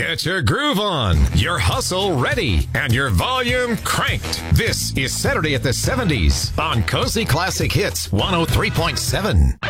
Get your groove on, your hustle ready, and your volume cranked. This is Saturday at the 70s on Cozy Classic Hits 103.7.